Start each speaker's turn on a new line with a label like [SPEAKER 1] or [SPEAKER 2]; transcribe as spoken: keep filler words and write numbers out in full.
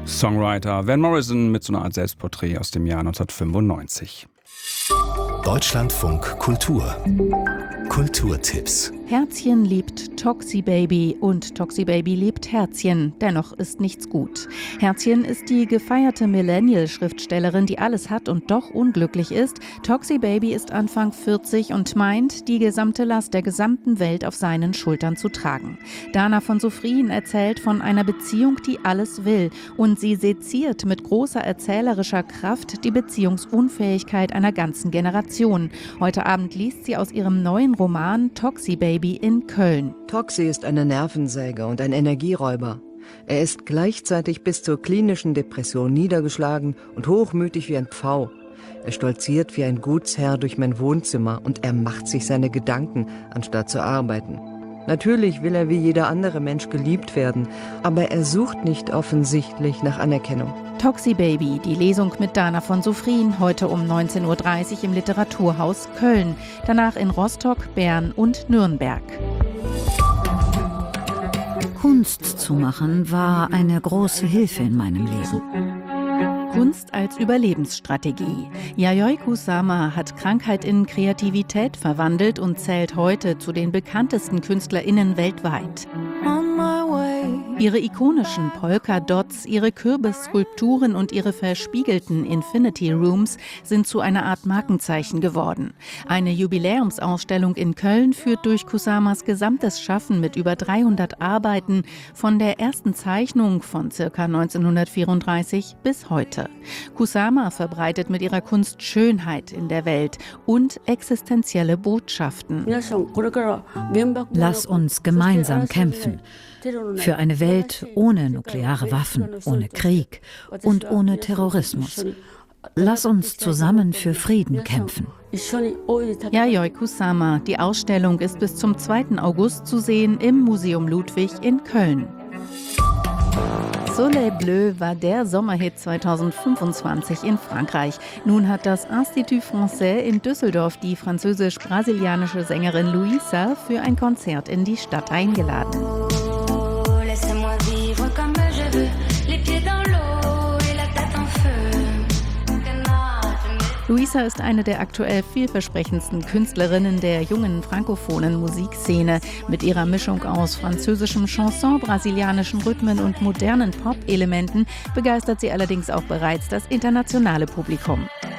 [SPEAKER 1] Songwriter Van Morrison mit so einer Art Selbstporträt aus dem Jahr neunzehnhundertfünfundneunzig.
[SPEAKER 2] Deutschlandfunk Kultur. Kulturtipps.
[SPEAKER 3] Herzchen liebt Toxi Baby und Toxi Baby liebt Herzchen. Dennoch ist nichts gut. Herzchen ist die gefeierte Millennial-Schriftstellerin, die alles hat und doch unglücklich ist. Toxi Baby ist Anfang vierzig und meint, die gesamte Last der gesamten Welt auf seinen Schultern zu tragen. Dana von Sofrien erzählt von einer Beziehung, die alles will. Und sie seziert mit großer erzählerischer Kraft die Beziehungsunfähigkeit einer ganzen Generation. Heute Abend liest sie aus ihrem neuen Roman Toxi Baby in Köln.
[SPEAKER 4] Toxi ist eine Nervensäge und ein Energieräuber. Er ist gleichzeitig bis zur klinischen Depression niedergeschlagen und hochmütig wie ein Pfau. Er stolziert wie ein Gutsherr durch mein Wohnzimmer und er macht sich seine Gedanken, anstatt zu arbeiten. Natürlich will er wie jeder andere Mensch geliebt werden, aber er sucht nicht offensichtlich nach Anerkennung.
[SPEAKER 3] Toxi Baby, die Lesung mit Dana von Sofrien, heute um neunzehn Uhr dreißig im Literaturhaus Köln. Danach in Rostock, Bern und Nürnberg.
[SPEAKER 5] Kunst zu machen war eine große Hilfe in meinem Leben.
[SPEAKER 3] Kunst als Überlebensstrategie. Yayoi Kusama hat Krankheit in Kreativität verwandelt und zählt heute zu den bekanntesten KünstlerInnen weltweit. Ihre ikonischen Polka-Dots, ihre Kürbisskulpturen und ihre verspiegelten Infinity Rooms sind zu einer Art Markenzeichen geworden. Eine Jubiläumsausstellung in Köln führt durch Kusamas gesamtes Schaffen mit über dreihundert Arbeiten von der ersten Zeichnung von ca. neunzehnhundertvierunddreißig bis heute. Kusama verbreitet mit ihrer Kunst Schönheit in der Welt und existenzielle Botschaften.
[SPEAKER 5] Lass uns gemeinsam kämpfen. Für eine Welt ohne nukleare Waffen, ohne Krieg und ohne Terrorismus. Lass uns zusammen für Frieden kämpfen.
[SPEAKER 3] Yayoi Kusama. Die Ausstellung ist bis zum zweiten August zu sehen im Museum Ludwig in Köln. Soleil Bleu war der Sommerhit zweitausendfünfundzwanzig in Frankreich. Nun hat das Institut Français in Düsseldorf die französisch-brasilianische Sängerin Luisa für ein Konzert in die Stadt eingeladen. Luisa ist eine der aktuell vielversprechendsten Künstlerinnen der jungen frankophonen Musikszene. Mit ihrer Mischung aus französischem Chanson, brasilianischen Rhythmen und modernen Pop-Elementen begeistert sie allerdings auch bereits das internationale Publikum.